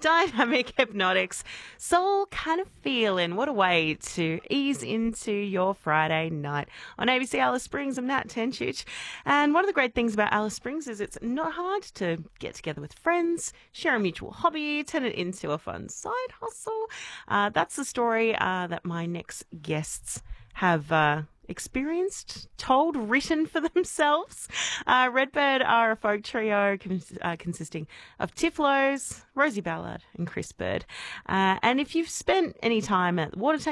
Dynamic Hypnotics, Soul Kind of Feeling. What a way to ease into your Friday night. On ABC Alice Springs, I'm Nat Tenchuch. And one of the great things about Alice Springs is it's not hard to get together with friends, share a mutual hobby, turn it into a fun side hustle. That's the story that my next guests have experienced, told, written for themselves. Redbird are a folk trio consisting of Tiff Lowe's, Rosie Ballard and Chris Bird. And if you've spent any time at the Watertank